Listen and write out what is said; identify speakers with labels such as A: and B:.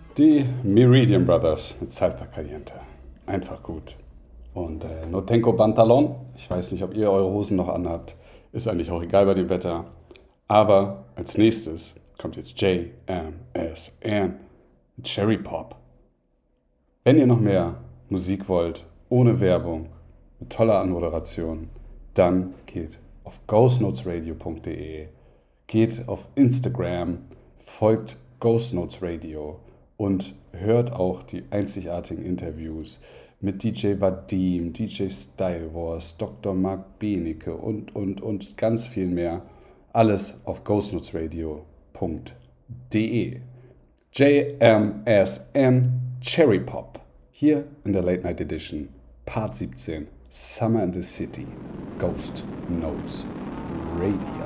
A: Die Meridian Brothers mit Salsa Caliente. Einfach gut. Und No Tengo Pantalon. Ich weiß nicht, ob ihr eure Hosen noch anhabt. Ist eigentlich auch egal bei dem Wetter. Aber als nächstes kommt jetzt JMSN Cherry Pop. Wenn ihr noch mehr Musik wollt, ohne Werbung, mit toller Anmoderation, dann geht auf ghostnotesradio.de, geht auf Instagram, folgt Ghost Notes Radio und hört auch die einzigartigen Interviews mit DJ Vadim, DJ Style Wars, Dr. Mark Benecke und ganz viel mehr. Alles auf ghostnotesradio.de. JMSN Cherry Pop. Hier in der Late Night Edition, Part 17, Summer in the City, Ghost Notes Radio.